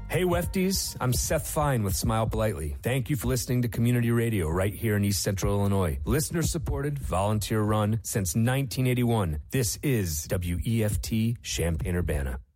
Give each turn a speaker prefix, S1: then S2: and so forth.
S1: Hey, Wefties, I'm Seth Fine with Smile Politely. Thank you for listening to Community Radio right here in East Central Illinois. Listener-supported, volunteer-run since 1981. This is WEFT Champaign-Urbana.